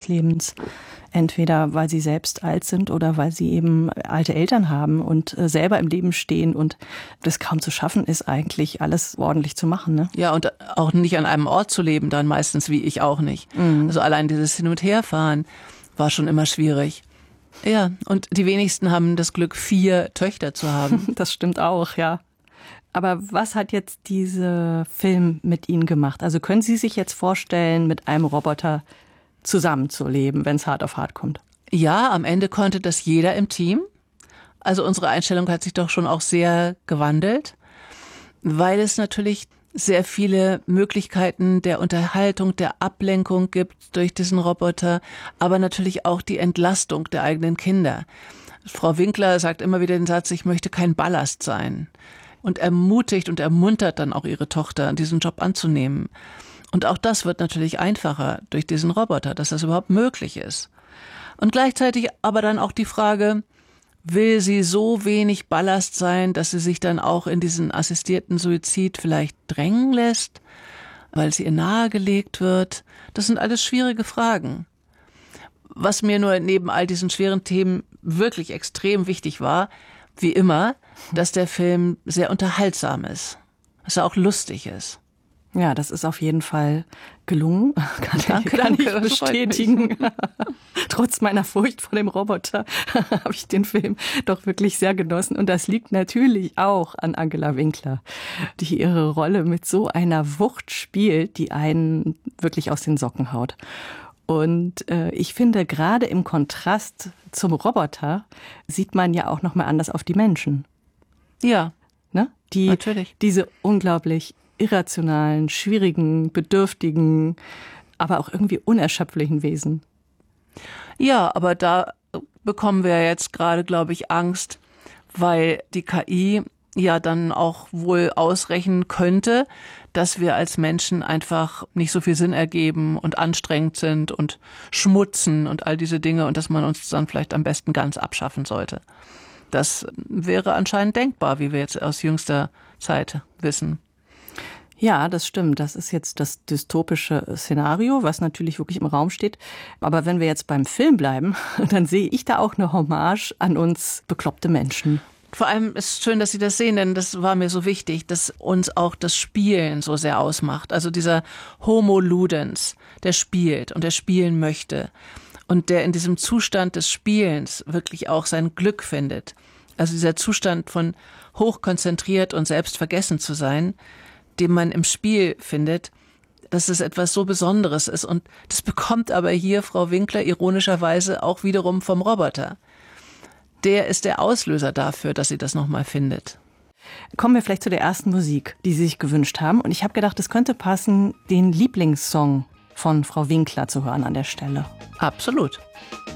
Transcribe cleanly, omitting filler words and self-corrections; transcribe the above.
Lebens. Entweder weil sie selbst alt sind oder weil sie eben alte Eltern haben und selber im Leben stehen und das kaum zu schaffen ist, eigentlich alles ordentlich zu machen. Ne? Ja, und auch nicht an einem Ort zu leben, dann meistens, wie ich auch nicht. Also allein dieses Hin- und Herfahren war schon immer schwierig. Ja, und die wenigsten haben das Glück, 4 Töchter zu haben. Das stimmt auch, ja. Aber was hat jetzt dieser Film mit Ihnen gemacht? Also können Sie sich jetzt vorstellen, mit einem Roboter zusammenzuleben, wenn es hart auf hart kommt? Ja, am Ende konnte das jeder im Team. Also unsere Einstellung hat sich doch schon auch sehr gewandelt, weil es natürlich sehr viele Möglichkeiten der Unterhaltung, der Ablenkung gibt durch diesen Roboter, aber natürlich auch die Entlastung der eigenen Kinder. Frau Winkler sagt immer wieder den Satz, ich möchte kein Ballast sein. Und ermutigt und ermuntert dann auch ihre Tochter, diesen Job anzunehmen. Und auch das wird natürlich einfacher durch diesen Roboter, dass das überhaupt möglich ist. Und gleichzeitig aber dann auch die Frage, will sie so wenig Ballast sein, dass sie sich dann auch in diesen assistierten Suizid vielleicht drängen lässt, weil sie ihr nahegelegt wird? Das sind alles schwierige Fragen. Was mir nur neben all diesen schweren Themen wirklich extrem wichtig war, wie immer, dass der Film sehr unterhaltsam ist, dass er auch lustig ist. Ja, das ist auf jeden Fall gelungen. Kann ich Danke, bestätigen. Trotz meiner Furcht vor dem Roboter habe ich den Film doch wirklich sehr genossen. Und das liegt natürlich auch an Angela Winkler, die ihre Rolle mit so einer Wucht spielt, die einen wirklich aus den Socken haut. Und ich finde, gerade im Kontrast zum Roboter sieht man ja auch noch mal anders auf die Menschen. Ja, ne? Natürlich. Diese unglaublich irrationalen, schwierigen, bedürftigen, aber auch irgendwie unerschöpflichen Wesen. Ja, aber da bekommen wir jetzt gerade, glaube ich, Angst, weil die KI ja dann auch wohl ausrechnen könnte, dass wir als Menschen einfach nicht so viel Sinn ergeben und anstrengend sind und schmutzen und all diese Dinge und dass man uns dann vielleicht am besten ganz abschaffen sollte. Das wäre anscheinend denkbar, wie wir jetzt aus jüngster Zeit wissen. Ja, das stimmt. Das ist jetzt das dystopische Szenario, was natürlich wirklich im Raum steht. Aber wenn wir jetzt beim Film bleiben, dann sehe ich da auch eine Hommage an uns bekloppte Menschen. Vor allem ist es schön, dass Sie das sehen, denn das war mir so wichtig, dass uns auch das Spielen so sehr ausmacht. Also dieser Homo Ludens, der spielt und der spielen möchte und der in diesem Zustand des Spielens wirklich auch sein Glück findet. Also dieser Zustand von hochkonzentriert und selbst vergessen zu sein, den man im Spiel findet, dass es etwas so Besonderes ist. Und das bekommt aber hier Frau Winkler ironischerweise auch wiederum vom Roboter. Der ist der Auslöser dafür, dass sie das nochmal findet. Kommen wir vielleicht zu der ersten Musik, die Sie sich gewünscht haben. Und ich habe gedacht, es könnte passen, den Lieblingssong von Frau Winkler zu hören an der Stelle. Absolut.